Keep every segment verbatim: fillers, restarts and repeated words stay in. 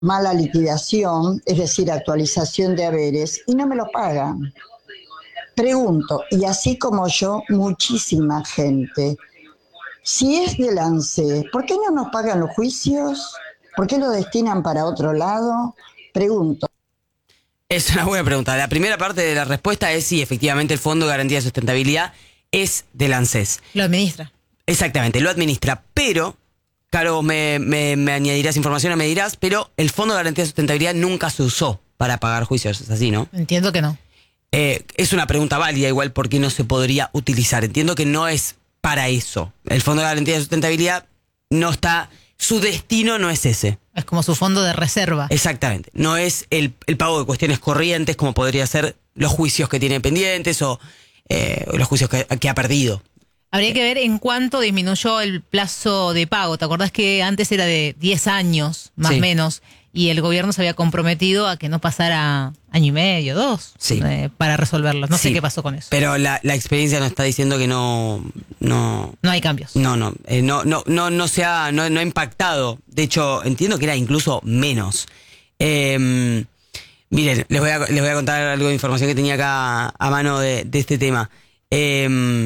mala liquidación, es decir, actualización de haberes, y no me lo pagan. Pregunto, y así como yo, muchísima gente, si es del ANSES, ¿por qué no nos pagan los juicios? ¿Por qué lo destinan para otro lado? Pregunto. Es una buena pregunta. La primera parte de la respuesta es sí, efectivamente el Fondo de Garantía de Sustentabilidad es del ANSES. Lo administra. Exactamente, lo administra, pero, claro, me, me, me añadirás información o me dirás, pero el Fondo de Garantía de Sustentabilidad nunca se usó para pagar juicios, es así, ¿no? Entiendo que no. Eh, es una pregunta válida, igual, ¿por qué no se podría utilizar? Entiendo que no es para eso. El Fondo de Garantía de Sustentabilidad no está, su destino no es ese. Es como su fondo de reserva. Exactamente. No es el, el pago de cuestiones corrientes como podría ser los juicios que tiene pendientes o eh, los juicios que, que ha perdido. Habría que ver en cuánto disminuyó el plazo de pago. ¿Te acordás que antes era de diez años, más o Sí. menos? Y el gobierno se había comprometido a que no pasara año y medio, dos, Sí. eh, para resolverlos. No Sí, sé qué pasó con eso. Pero la, la experiencia nos está diciendo que no... No, No hay cambios. no, no, eh, no, no, no, no se ha, no, no ha impactado. De hecho, entiendo que era incluso menos. Eh, miren, les voy, a, les voy a contar algo de información que tenía acá a mano de, de este tema. Eh,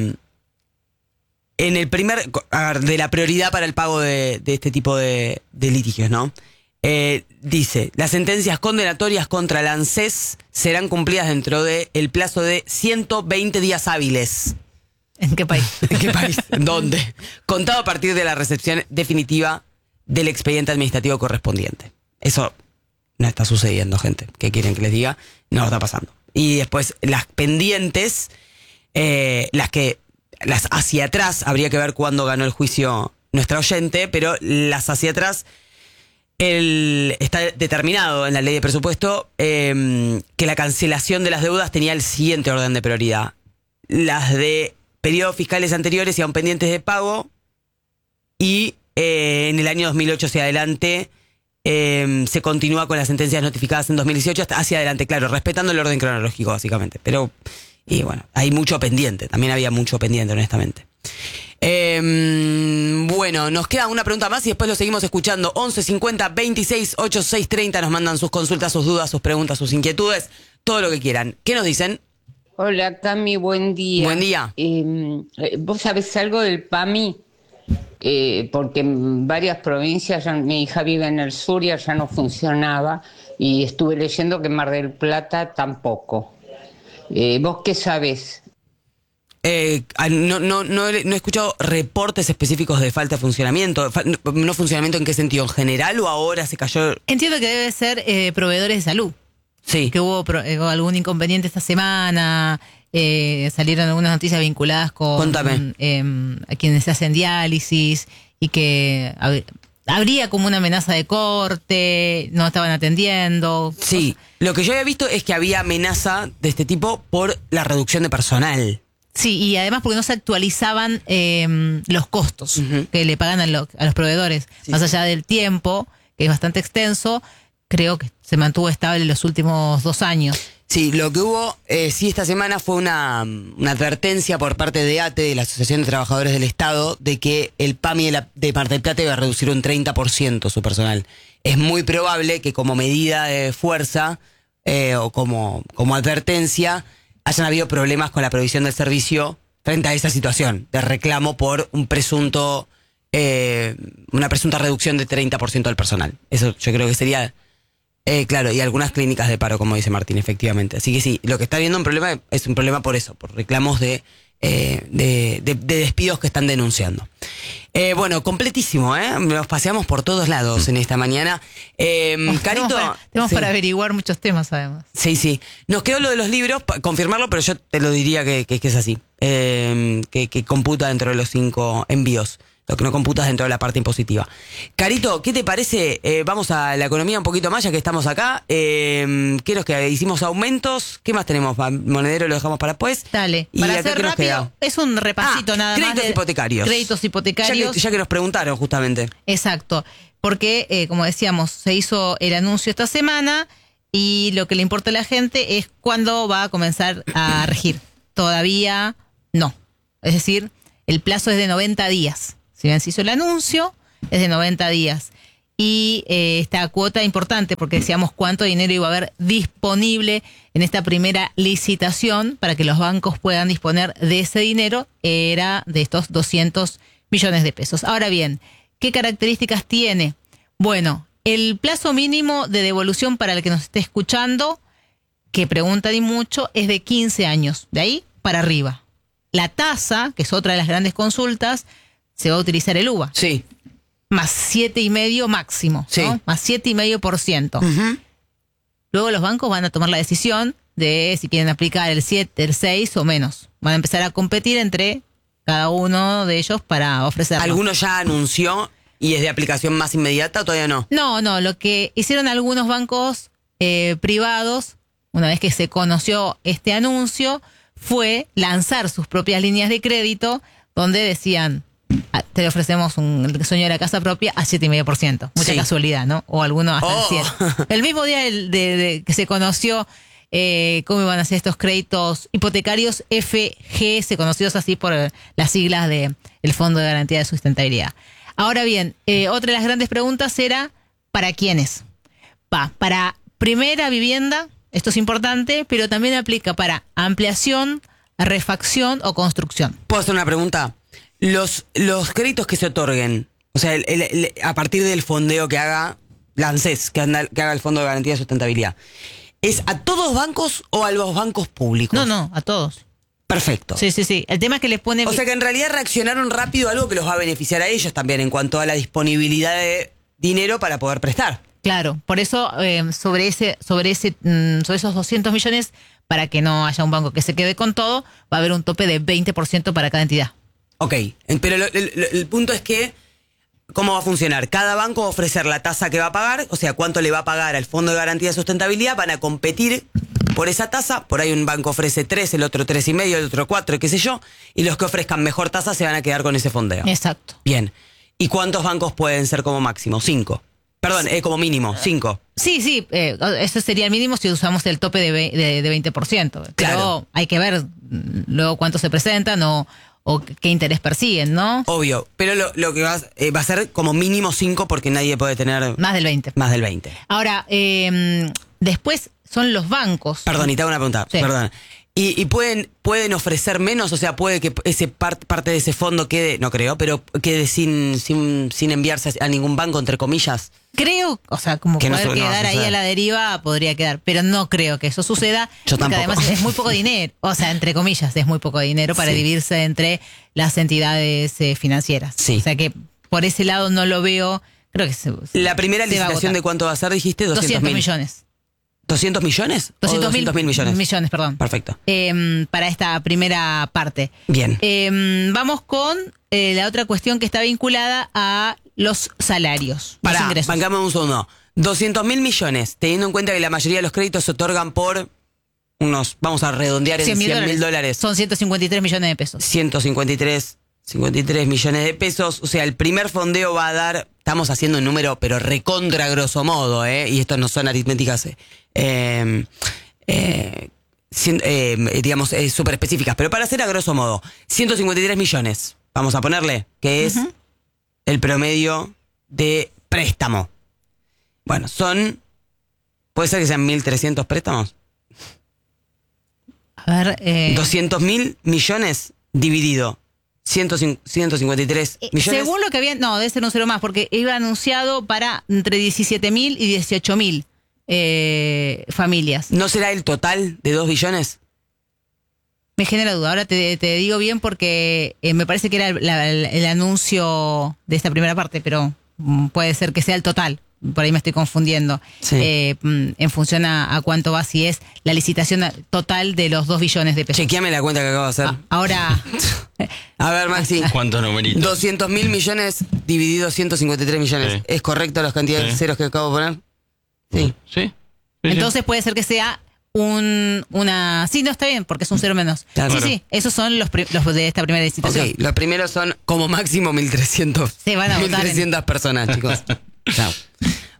en el primer... A ver, de la prioridad para el pago de, de este tipo de, de litigios, ¿no? Eh, dice, las sentencias condenatorias contra el ANSES serán cumplidas dentro del plazo de ciento veinte días hábiles. ¿En qué país? ¿En qué país? ¿Dónde? Contado a partir de la recepción definitiva del expediente administrativo correspondiente. Eso no está sucediendo, gente. ¿Qué quieren que les diga? No está pasando. Y después, las pendientes, eh, las que, las hacia atrás, habría que ver cuándo ganó el juicio nuestra oyente, pero las hacia atrás... El, está determinado en la ley de presupuesto eh, que la cancelación de las deudas tenía el siguiente orden de prioridad. Las de periodos fiscales anteriores y aún pendientes de pago, y eh, en el año dos mil ocho hacia adelante eh, se continúa con las sentencias notificadas en dos mil dieciocho hasta hacia adelante, claro, respetando el orden cronológico básicamente. Pero, y bueno, hay mucho pendiente, también había mucho pendiente honestamente. Eh, bueno, nos queda una pregunta más y después lo seguimos escuchando. Once cincuenta veintiséis ochenta y seis treinta nos mandan sus consultas, sus dudas, sus preguntas, sus inquietudes, todo lo que quieran. ¿Qué nos dicen? Hola Cami, buen día. Buen día. Eh, ¿Vos sabés algo del PAMI? Eh, porque en varias provincias, ya, mi hija vive en el sur y allá no funcionaba, y estuve leyendo que en Mar del Plata tampoco. Eh, ¿Vos qué sabés? Eh, no, no, no, he, no he escuchado reportes específicos de falta de funcionamiento. Fa- no, ¿no funcionamiento en qué sentido? ¿En general o ahora se cayó? Entiendo que debe ser eh, proveedores de salud. Sí. Que hubo pro- eh, algún inconveniente esta semana, eh, salieron algunas noticias vinculadas con Contame. eh, a quienes hacen diálisis y que hab- habría como una amenaza de corte, no estaban atendiendo. Sí, lo que yo había visto es que había amenaza de este tipo por la reducción de personal. Sí, y además porque no se actualizaban eh, los costos Ujú. que le pagan a, lo- a los proveedores. Sí, Más sí. allá del tiempo, que es bastante extenso, creo que se mantuvo estable los últimos dos años. Sí, lo que hubo eh, sí esta semana fue una, una advertencia por parte de A T E, de la Asociación de Trabajadores del Estado, de que el PAMI de, la, de Mar del Plata iba a reducir un treinta por ciento su personal. Es muy probable que como medida de fuerza eh, o como, como advertencia hayan habido problemas con la provisión del servicio frente a esa situación de reclamo por un presunto eh, una presunta reducción de treinta por ciento del personal. Eso yo creo que sería... Eh, claro, y algunas clínicas de paro, como dice Martín, efectivamente. Así que sí, lo que está viendo un problema es un problema por eso, por reclamos de, eh, de, de, de despidos que están denunciando. Eh, bueno, completísimo, ¿eh? Nos paseamos por todos lados en esta mañana. Eh, Carito... Tenemos para, tenemos sí. para averiguar muchos temas, además. Sí, sí. Nos quedó lo de los libros, pa- confirmarlo, pero yo te lo diría que, que, que es así. Eh, que, que computa dentro de los cinco envíos. Lo que no computas dentro de la parte impositiva. Carito, ¿qué te parece? Eh, vamos a la economía un poquito más, ya que estamos acá. Eh, ¿Qué nos queda? Hicimos aumentos. ¿Qué más tenemos? Monedero lo dejamos para después. Dale, ¿Y para acá hacer qué nos rápido, queda? es un repasito Ah, nada más. créditos de- hipotecarios. Créditos Ya hipotecarios. que, ya que nos preguntaron, justamente. Exacto, porque eh, como decíamos, se hizo el anuncio esta semana y lo que le importa a la gente es cuándo va a comenzar a regir. Todavía no. Es decir, el plazo es de noventa días. Si bien se hizo el anuncio, es de noventa días. y eh, esta cuota importante, porque decíamos cuánto dinero iba a haber disponible en esta primera licitación para que los bancos puedan disponer de ese dinero, era de estos doscientos millones de pesos. Ahora bien, ¿qué características tiene? Bueno, el plazo mínimo de devolución para el que nos esté escuchando, que preguntan y mucho, es de quince años, de ahí para arriba. La tasa, que es otra de las grandes consultas, se va a utilizar el U V A. Sí. Más siete y medio máximo, Sí. ¿no? Más siete y medio por ciento. Uh-huh. Luego los bancos van a tomar la decisión de si quieren aplicar el siete, el seis o menos. Van a empezar a competir entre cada uno de ellos para ofrecerlo. ¿Alguno ya anunció y es de aplicación más inmediata o todavía no? No, no, lo que hicieron algunos bancos eh, privados, una vez que se conoció este anuncio, fue lanzar sus propias líneas de crédito donde decían, ah, te ofrecemos un el sueño de la casa propia a siete coma cinco por ciento. Mucha Sí. casualidad, ¿no? O algunos hasta Oh. el siete. El mismo día de, de- de que se conoció eh, cómo iban a ser estos créditos hipotecarios F G S, conocidos así por eh, las siglas de el Fondo de Garantía de Sustentabilidad. Ahora bien, eh, otra de las grandes preguntas era, ¿para quiénes? Va, para primera vivienda, esto es importante, pero también aplica para ampliación, refacción o construcción. ¿Puedo hacer una pregunta? Los, los créditos que se otorguen, o sea, el- el- el- a partir del fondeo que haga la ANSES, que, anda- que haga el Fondo de Garantía de Sustentabilidad, ¿es a todos bancos o a los bancos públicos? No, no, a todos. Perfecto. Sí, sí, sí. El tema es que les pone... O sea que en realidad reaccionaron rápido a algo que los va a beneficiar a ellos también en cuanto a la disponibilidad de dinero para poder prestar. Claro, por eso eh, sobre ese, sobre ese, mm, sobre esos doscientos millones, para que no haya un banco que se quede con todo, va a haber un tope de veinte por ciento para cada entidad. Ok, pero lo- el, el punto es que, ¿cómo va a funcionar? Cada banco va a ofrecer la tasa que va a pagar, o sea, cuánto le va a pagar al Fondo de Garantía de Sustentabilidad, van a competir por esa tasa, por ahí un banco ofrece tres, el otro tres y medio, el otro cuatro, qué sé yo, y los que ofrezcan mejor tasa se van a quedar con ese fondeo. Exacto. Bien. ¿Y cuántos bancos pueden ser como máximo? Cinco. Perdón, eh, como mínimo, cinco. Sí, sí, eh, eso sería el mínimo si usamos el tope de, ve- de, de veinte por ciento. Pero Claro. hay que ver mm, luego cuántos se presentan o, o qué interés persiguen, ¿no? Obvio, pero lo, lo que va, a- eh, va a ser como mínimo cinco porque nadie puede tener Más del veinte. más del veinte. Ahora, eh, después son los bancos. Perdón, y te hago una pregunta. Sí. Perdón. ¿Y, y pueden, pueden ofrecer menos? O sea, puede que ese par- parte de ese fondo quede, no creo, pero quede sin, sin, sin enviarse a ningún banco, entre comillas. Creo, o sea, como Que no poder su- no va a quedar ahí suceder. a la deriva podría quedar, pero no creo que eso suceda. Yo porque tampoco. además es muy poco dinero, o sea, entre comillas, es muy poco dinero para Sí. dividirse entre las entidades eh, financieras. Sí. O sea que por ese lado no lo veo, creo que se, La primera se va a licitación agotar. de cuánto va a ser, dijiste, doscientos doscientos mil. millones. ¿doscientos millones? ¿O doscientos doscientos mil millones? millones, perdón. Perfecto. Eh, para esta primera parte. Bien. Eh, vamos con eh, la otra cuestión que está vinculada a los salarios, los Pará, ingresos. bancame un segundo. doscientos mil millones, teniendo en cuenta que la mayoría de los créditos se otorgan por unos, vamos a redondear en cien cien mil mil dólares. Son ciento cincuenta y tres millones de pesos. ciento cincuenta y tres, cincuenta y tres millones de pesos. O sea, el primer fondeo va a dar, estamos haciendo un número, pero recontra grosso modo, ¿eh? Y esto no son aritméticas, eh, eh, eh, cien- eh, digamos, eh, súper específicas. Pero para hacer a grosso modo, ciento cincuenta y tres millones, vamos a ponerle, que es Ujú. el promedio de préstamo. Bueno, son, puede ser que sean mil trescientos préstamos. A ver, eh, doscientos mil millones dividido. ciento cincuenta y tres eh, millones. según lo que habían, no, debe ser un cero más, porque iba anunciado para entre diecisiete mil y dieciocho mil eh, familias. ¿No será el total de dos billones? Me genera duda. Ahora te, te digo bien porque eh, me parece que era el, la- el- el anuncio de esta primera parte, pero mm, puede ser que sea el total. Por ahí me estoy confundiendo. Sí. Eh, mm, en función a, a cuánto va, si es la licitación total de los dos billones de pesos. Chequeame la cuenta que acabo de hacer. Ah, ahora, A ver, Maxi. ¿Cuántos numeritos? doscientos mil millones dividido ciento cincuenta y tres millones. Sí. ¿Es correcto las cantidades de Sí. ceros que acabo de poner? Sí. ¿Sí? Sí, sí. entonces puede ser que sea un una... Sí, no, está bien, porque es un cero menos. Claro. Sí, sí, esos son los, pri- los de esta primera licitación. Ok, los primeros son como máximo mil trescientos. Se van a votar en- mil trescientas personas, chicos. Chao.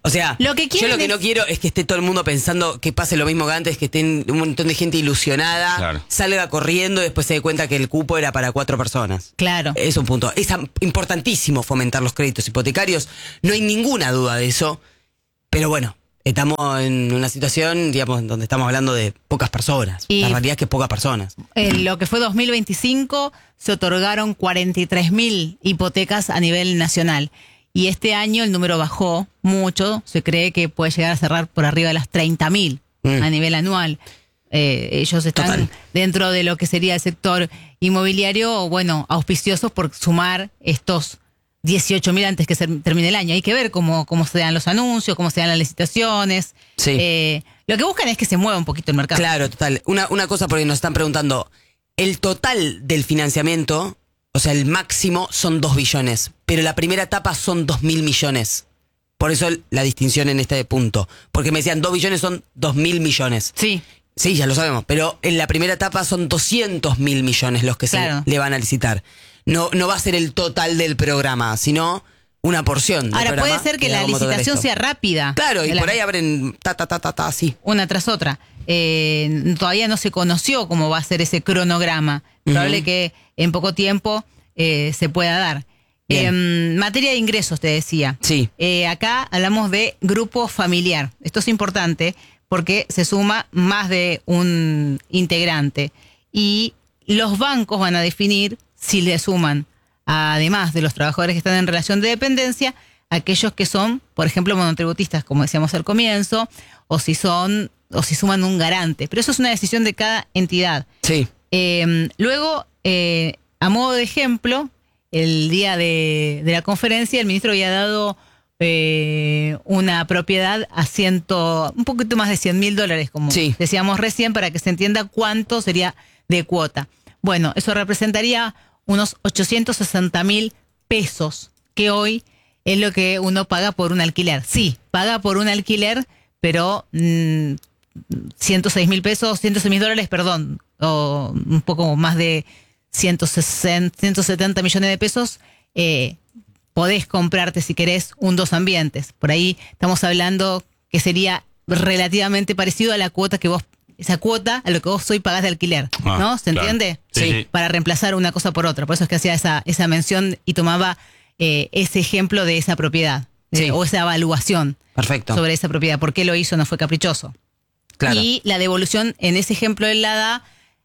O sea, Lo que yo lo que quieren no es- quiero es que esté todo el mundo pensando que pase lo mismo que antes, que estén un montón de gente ilusionada, Claro. salga corriendo y después se dé cuenta que el cupo era para cuatro personas. Claro. Es un punto. Es am- importantísimo fomentar los créditos hipotecarios. No hay ninguna duda de eso. Pero bueno, estamos en una situación, digamos, donde estamos hablando de pocas personas. Y- La realidad es que pocas personas. En lo que fue dos mil veinticinco se otorgaron cuarenta y tres mil hipotecas a nivel nacional. Y este año el número bajó mucho. Se cree que puede llegar a cerrar por arriba de las treinta mil Mm. a nivel anual. Eh, ellos están Total. dentro de lo que sería el sector inmobiliario, bueno, auspiciosos por sumar estos dieciocho mil antes que se termine el año. Hay que ver cómo, cómo se dan los anuncios, cómo se dan las licitaciones. Sí. Eh, lo que buscan es que se mueva un poquito el mercado. Claro, total. Una, una cosa porque nos están preguntando, el total del financiamiento, o sea, el máximo son dos billones, pero la primera etapa son dos mil millones. Por eso el- la distinción en este punto. Porque me decían, dos billones son dos mil millones. Sí. Sí, ya lo sabemos, pero en la primera etapa son doscientos mil millones los que Claro. se le van a licitar. No, no va a ser el total del programa, sino una porción del Ahora, programa puede ser que le la vamos a otorgar licitación esto. sea rápida. Claro, y De la- por ahí abren ta, ta, ta, ta, ta, así. una tras otra. Eh, todavía no se conoció cómo va a ser ese cronograma. Probable Ujú. que en poco tiempo eh, se pueda dar. Bien. En materia de ingresos, te decía. Sí. Eh, acá hablamos de grupo familiar. Esto es importante porque se suma más de un integrante. Y los bancos van a definir si le suman, además de los trabajadores que están en relación de dependencia, aquellos que son, por ejemplo, monotributistas, como decíamos al comienzo, o si son, o si suman un garante. Pero eso es una decisión de cada entidad. Sí. Eh, luego, eh, a modo de ejemplo, el día de, de la conferencia, el ministro había dado eh, una propiedad a ciento, un poquito más de cien mil dólares, como Sí. decíamos recién, para que se entienda cuánto sería de cuota. Bueno, eso representaría unos ochocientos sesenta mil pesos, que hoy es lo que uno paga por un alquiler. Sí, paga por un alquiler, pero mm, ciento seis mil pesos, ciento seis mil dólares, perdón, o un poco más de ciento sesenta, ciento setenta millones de pesos, eh, podés comprarte, si querés, un dos ambientes. Por ahí estamos hablando que sería relativamente parecido a la cuota que vos, esa cuota a lo que vos hoy pagás de alquiler, Ah, ¿no? ¿Se claro. entiende? Sí, sí. Para reemplazar una cosa por otra. Por eso es que hacía esa, esa mención y tomaba eh, ese ejemplo de esa propiedad, eh, Sí. o esa evaluación Perfecto. sobre esa propiedad. ¿Por qué lo hizo? No fue caprichoso. Claro. Y la devolución, en ese ejemplo, él la da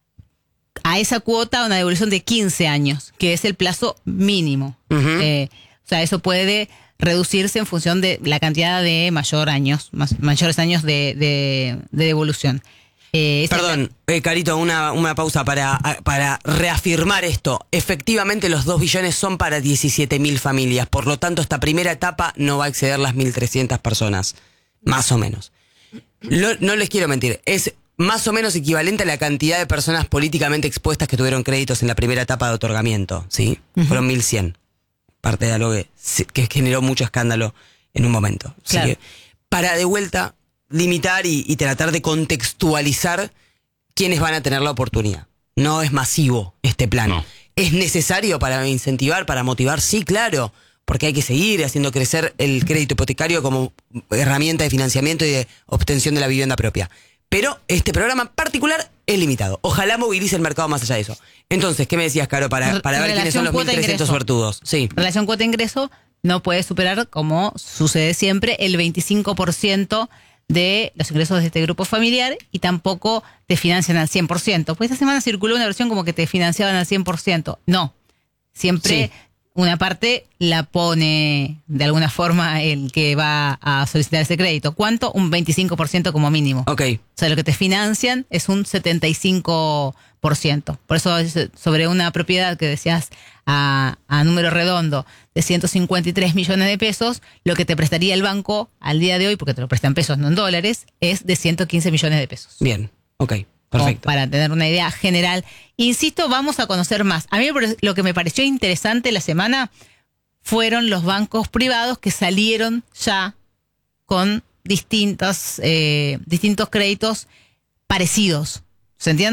a esa cuota una devolución de quince años, que es el plazo mínimo. Ujú. Eh, o sea, eso puede reducirse en función de la cantidad de mayor años, más- mayores años de, de- de devolución. Eh, esa- Perdón, eh, Carito, una, una pausa para, para reafirmar esto. Efectivamente, los dos billones son para diecisiete mil familias. Por lo tanto, esta primera etapa no va a exceder las mil trescientas personas. Más o menos. Lo- no les quiero mentir. Es más o menos equivalente a la cantidad de personas políticamente expuestas que tuvieron créditos en la primera etapa de otorgamiento. ¿Sí? Fueron mil cien. Parte de algo que, se- que generó mucho escándalo en un momento. Así Claro. que, para de vuelta limitar y, y tratar de contextualizar quiénes van a tener la oportunidad. No es masivo este plan. No. ¿Es necesario para incentivar, para motivar? Sí, claro, porque hay que seguir haciendo crecer el crédito hipotecario como herramienta de financiamiento y de obtención de la vivienda propia. Pero este programa en particular es limitado. Ojalá movilice el mercado más allá de eso. Entonces, ¿qué me decías, Caro, para, para ver quiénes son los mil Relación trescientos cuota-ingreso. suertudos? Sí. Relación cuota-ingreso no puede superar, como sucede siempre, el veinticinco por ciento de los ingresos de este grupo familiar, y tampoco te financian al cien por ciento. Pues esta semana circuló una versión como que te financiaban al cien por ciento. No. Siempre Sí. una parte la pone de alguna forma el que va a solicitar ese crédito. ¿Cuánto? Un veinticinco por ciento como mínimo. Ok. O sea, lo que te financian es un setenta y cinco por ciento. Por eso es sobre una propiedad que decías a, a número redondo de ciento cincuenta y tres millones de pesos, lo que te prestaría el banco al día de hoy, porque te lo prestan en pesos, no en dólares, es de ciento quince millones de pesos. Bien. Ok. Como Perfecto. para tener una idea general. Insisto, vamos a conocer más. A mí lo que me pareció interesante la semana fueron los bancos privados que salieron ya con distintos, eh, distintos créditos parecidos. ¿Se entiende?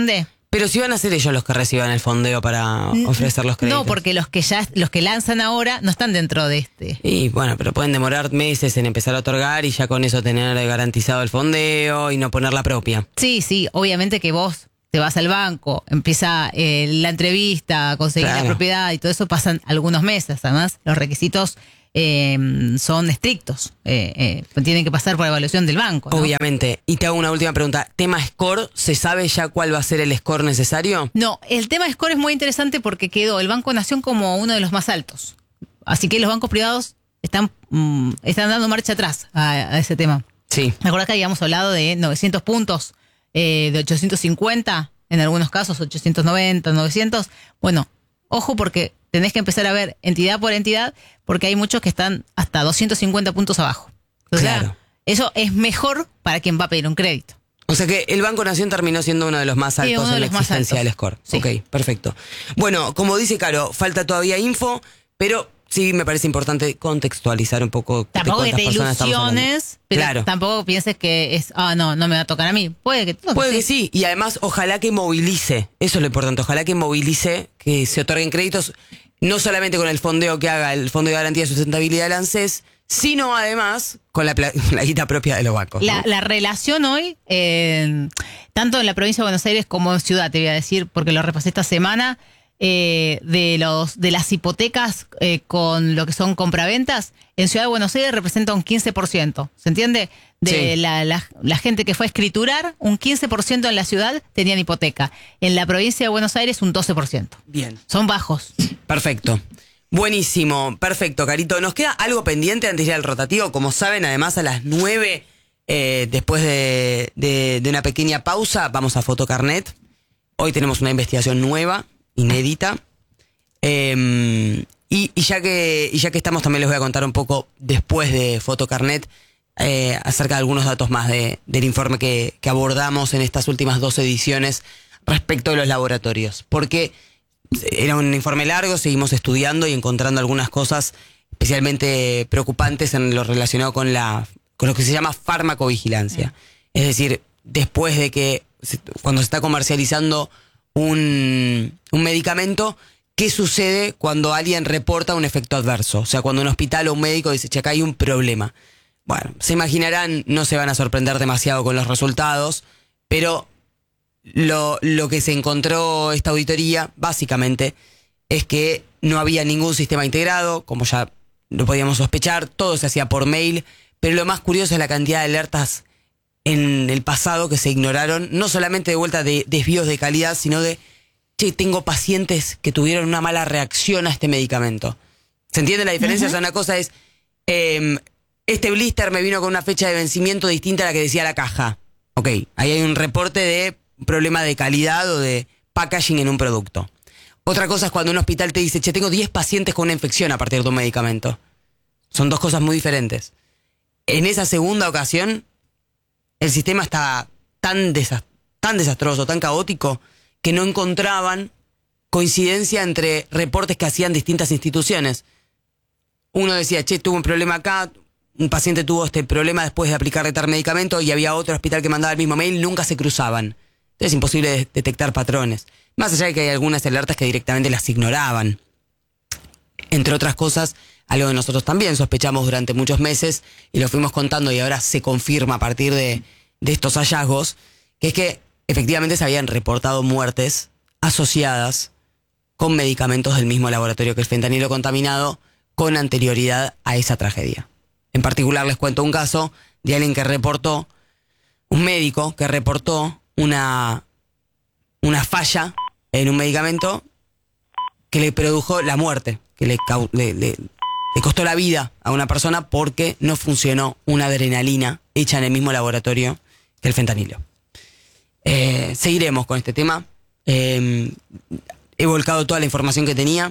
Pero si van a ser ellos los que reciban el fondeo para ofrecer los créditos. No, porque los que ya los que lanzan ahora no están dentro de este. Y bueno, pero pueden demorar meses en empezar a otorgar y ya con eso tener garantizado el fondeo y no poner la propia. Sí, sí, obviamente que vos te vas al banco, empieza eh, la entrevista, conseguir Claro. la propiedad y todo eso pasan algunos meses. Además, los requisitos eh, son estrictos. Eh, eh, tienen que pasar por la evaluación del banco, ¿no? Obviamente. Y te hago una última pregunta. Tema score, ¿se sabe ya cuál va a ser el score necesario? No, el tema score es muy interesante porque quedó el Banco Nación como uno de los más altos. Así que los bancos privados están, mm, están dando marcha atrás a, a ese tema. Sí. ¿Me acuerdas que habíamos hablado de novecientos puntos, eh, de ochocientos cincuenta, en algunos casos ochocientos noventa, novecientos? Bueno, ojo porque tenés que empezar a ver entidad por entidad porque hay muchos que están hasta doscientos cincuenta puntos abajo. O sea, Claro. eso es mejor para quien va a pedir un crédito. O sea que el Banco Nación terminó siendo uno de los más Sí, altos uno de en la los más existencia del altos. score. Sí. Ok, perfecto. Bueno, como dice Caro, falta todavía info, pero sí me parece importante contextualizar un poco de Tampoco que cuántas te personas estamos hablando. ilusiones, pero Claro. tampoco pienses que es, ah, no, no me va a tocar a mí. Puede que toque, Puede que sí, y además ojalá que movilice, eso es lo importante, ojalá que movilice, que se otorguen créditos, no solamente con el fondeo que haga el Fondo de Garantía de Sustentabilidad del ANSES, sino además con la, pla- la guita propia de los bancos. La, ¿no? la relación hoy, eh, tanto en la provincia de Buenos Aires como en Ciudad, te voy a decir, porque lo repasé esta semana, eh, de los de las hipotecas eh, con lo que son compraventas, en Ciudad de Buenos Aires representa un quince por ciento. ¿Se entiende? De Sí. la, la, la gente que fue a escriturar, un quince por ciento en la ciudad tenían hipoteca. En la provincia de Buenos Aires, un doce por ciento. Bien. Son bajos. Perfecto. Buenísimo, perfecto, Carito. Nos queda algo pendiente antes de ir al rotativo. Como saben, además a las nueve, eh, después de, de, de una pequeña pausa, vamos a Fotocarnet. Hoy tenemos una investigación nueva, inédita. Eh, y, y, ya que, y ya que estamos, también les voy a contar un poco después de Fotocarnet eh, acerca de algunos datos más de, del informe que, que abordamos en estas últimas dos ediciones respecto de los laboratorios. Porque era un informe largo, seguimos estudiando y encontrando algunas cosas especialmente preocupantes en lo relacionado con la con lo que se llama farmacovigilancia. Es decir, después de que se- cuando se está comercializando un, un medicamento, ¿qué sucede cuando alguien reporta un efecto adverso? O sea, cuando un hospital o un médico dice, che, acá hay un problema. Bueno, se imaginarán, no se van a sorprender demasiado con los resultados, pero Lo, lo que se encontró esta auditoría, básicamente, es que no había ningún sistema integrado, como ya lo podíamos sospechar, todo se hacía por mail, pero lo más curioso es la cantidad de alertas en el pasado que se ignoraron, no solamente de vuelta de desvíos de calidad, sino de, che, tengo pacientes que tuvieron una mala reacción a este medicamento. ¿Se entiende la diferencia? Uh-huh. O sea, una cosa es, eh, este blister me vino con una fecha de vencimiento distinta a la que decía la caja. Ok, ahí hay un reporte de problema de calidad o de packaging en un producto. Otra cosa es cuando un hospital te dice, che, tengo diez pacientes con una infección a partir de un medicamento. Son dos cosas muy diferentes. En esa segunda ocasión, el sistema estaba tan, desast- tan desastroso, tan caótico, que no encontraban coincidencia entre reportes que hacían distintas instituciones. Uno decía, che, tuve un problema acá, un paciente tuvo este problema después de aplicarle tal medicamento, y había otro hospital que mandaba el mismo mail, nunca se cruzaban. Es imposible de- detectar patrones. Más allá de que hay algunas alertas que directamente las ignoraban. Entre otras cosas, algo que nosotros también sospechamos durante muchos meses y lo fuimos contando y ahora se confirma a partir de, de estos hallazgos, que es que efectivamente se habían reportado muertes asociadas con medicamentos del mismo laboratorio que el fentanilo contaminado con anterioridad a esa tragedia. En particular les cuento un caso de alguien que reportó, un médico que reportó una, una falla en un medicamento que le produjo la muerte, que le, cau- le, le, le costó la vida a una persona porque no funcionó una adrenalina hecha en el mismo laboratorio que el fentanilo. Eh, seguiremos con este tema. Eh, he volcado toda la información que tenía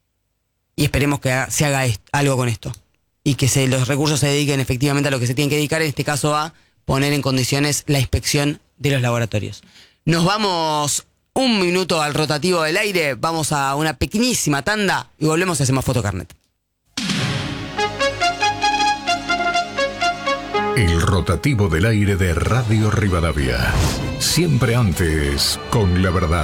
y esperemos que ha- se haga est- algo con esto y que se, los recursos se dediquen efectivamente a lo que se tienen que dedicar, en este caso a poner en condiciones la inspección de los laboratorios. Nos vamos un minuto al rotativo del aire, vamos a una pequeñísima tanda y volvemos y hacemos Fotocarnet. El rotativo del aire de Radio Rivadavia. Siempre antes, con la verdad.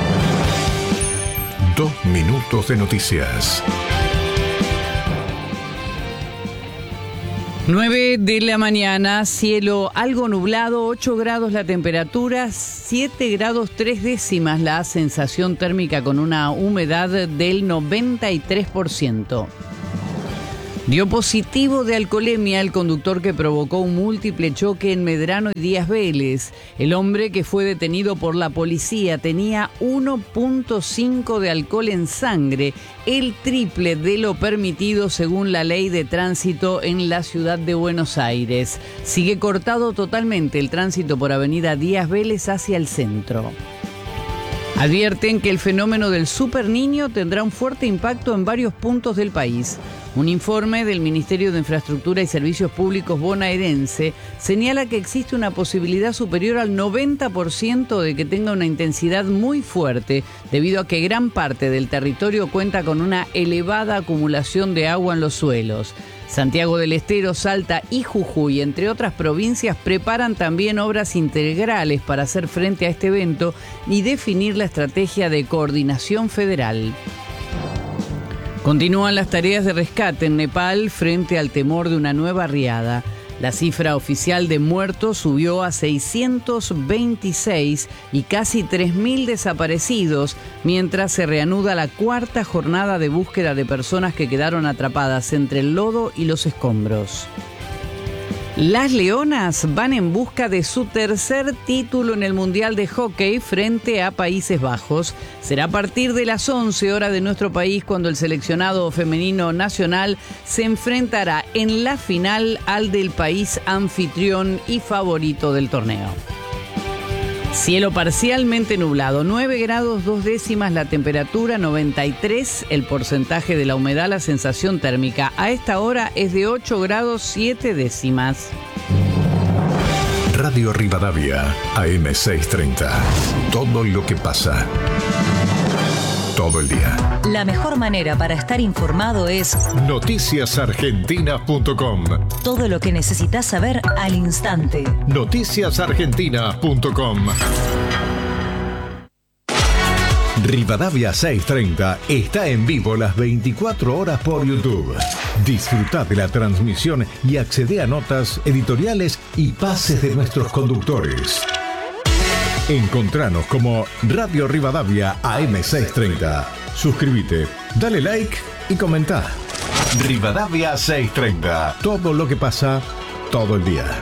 Dos minutos de noticias. nueve de la mañana, cielo algo nublado, ocho grados la temperatura, siete grados tres décimas la sensación térmica con una humedad del noventa y tres por ciento. Dio positivo de alcoholemia el conductor que provocó un múltiple choque en Medrano y Díaz Vélez. El hombre que fue detenido por la policía tenía uno punto cinco de alcohol en sangre, el triple de lo permitido según la ley de tránsito en la ciudad de Buenos Aires. Sigue cortado totalmente el tránsito por Avenida Díaz Vélez hacia el centro. Advierten que el fenómeno del superniño tendrá un fuerte impacto en varios puntos del país. Un informe del Ministerio de Infraestructura y Servicios Públicos bonaerense señala que existe una posibilidad superior al noventa por ciento de que tenga una intensidad muy fuerte, debido a que gran parte del territorio cuenta con una elevada acumulación de agua en los suelos. Santiago del Estero, Salta y Jujuy, entre otras provincias, preparan también obras integrales para hacer frente a este evento y definir la estrategia de coordinación federal. Continúan las tareas de rescate en Nepal frente al temor de una nueva riada. La cifra oficial de muertos subió a seiscientos veintiséis y casi tres mil desaparecidos, mientras se reanuda la cuarta jornada de búsqueda de personas que quedaron atrapadas entre el lodo y los escombros. Las Leonas van en busca de su tercer título en el Mundial de Hockey frente a Países Bajos. Será a partir de las once horas de nuestro país cuando el seleccionado femenino nacional se enfrentará en la final al del país anfitrión y favorito del torneo. Cielo parcialmente nublado, nueve grados dos décimas la temperatura, noventa y tres el porcentaje de la humedad, la sensación térmica. A esta hora es de ocho grados siete décimas. Radio Rivadavia, A M seiscientos treinta. Todo lo que pasa. Todo el día. La mejor manera para estar informado es noticias argentinas punto com. Todo lo que necesitas saber al instante. noticias argentinas punto com. Rivadavia seiscientos treinta está en vivo las veinticuatro horas por YouTube. Disfruta de la transmisión y accede a notas, editoriales y pases de nuestros conductores. Encontranos como Radio Rivadavia A M seiscientos treinta. Suscríbete, dale like y comenta. Rivadavia seiscientos treinta. Todo lo que pasa, todo el día.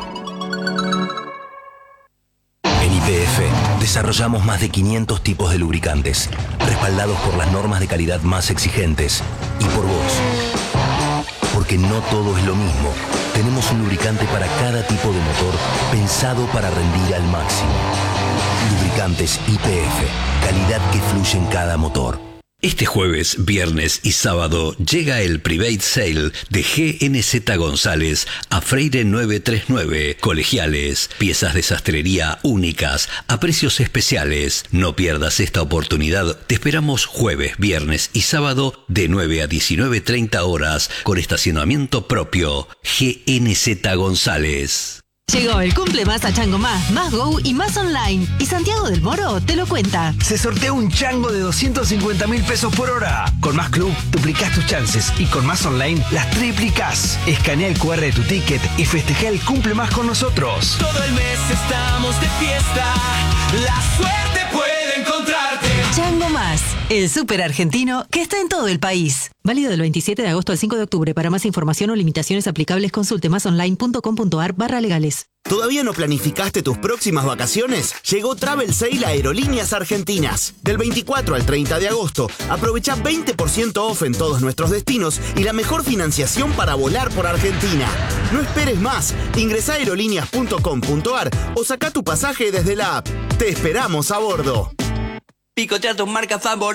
En Y P F desarrollamos más de quinientos tipos de lubricantes, respaldados por las normas de calidad más exigentes y por vos. Porque no todo es lo mismo. Tenemos un lubricante para cada tipo de motor pensado para rendir al máximo. Lubricantes Y P F, calidad que fluye en cada motor. Este jueves, viernes y sábado llega el Private Sale de G N Z González a Freire novecientos treinta y nueve. Colegiales, piezas de sastrería únicas, a precios especiales. No pierdas esta oportunidad. Te esperamos jueves, viernes y sábado de nueve a diecinueve treinta horas con estacionamiento propio. G N Z González. Llegó el cumple más a Chango Más, Más Go y Más Online. Y Santiago del Moro te lo cuenta. Se sortea un chango de doscientos cincuenta mil pesos por hora. Con Más Club duplicás tus chances y con Más Online las triplicás. Escanea el cu erre de tu ticket y festeja el cumple más con nosotros. Todo el mes estamos de fiesta. La suerte puede encontrarte. Chango Más, el súper argentino que está en todo el país. Válido del veintisiete de agosto al cinco de octubre. Para más información o limitaciones aplicables, consulte masonline.com.ar barra legales. ¿Todavía no planificaste tus próximas vacaciones? Llegó Travel Sale a Aerolíneas Argentinas. Del veinticuatro al treinta de agosto, aprovecha veinte por ciento off en todos nuestros destinos y la mejor financiación para volar por Argentina. No esperes más. Ingresá a aerolíneas punto com punto ar o saca tu pasaje desde la app. Te esperamos a bordo. Picotea tus marcas favoritas.